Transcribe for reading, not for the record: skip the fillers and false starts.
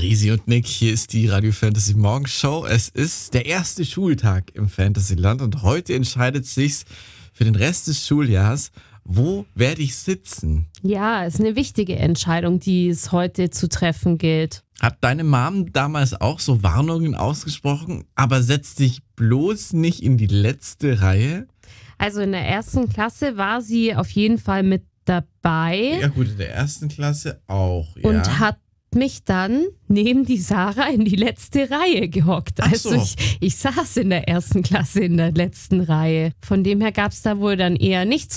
Risi und Nick, hier ist die Radio Fantasy Morgenshow. Es ist der erste Schultag im Fantasyland und heute entscheidet sich's für den Rest des Schuljahres, wo werde ich sitzen? Ja, ist eine wichtige Entscheidung, die es heute zu treffen gilt. Hat deine Mom damals auch so Warnungen ausgesprochen, aber setz dich bloß nicht in die letzte Reihe? Also in der ersten Klasse war sie auf jeden Fall mit dabei Ja gut, in der ersten Klasse auch, ja. und hat mich dann neben die Sarah in die letzte Reihe gehockt. Ach Also so. ich saß in der ersten Klasse in der letzten Reihe. Von dem her gab es da wohl dann eher nichts